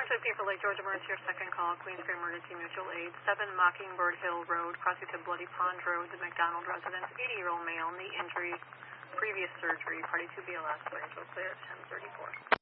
Southwest People Lake Georgia Emergency, your second call, Queensbury Emergency Mutual Aid, 7 Mockingbird Hill Road, crossing to Bloody Pond Road, the McDonald residence, 80-year-old male, knee injury, previous surgery, party 2 BLS, so clear at 10:34.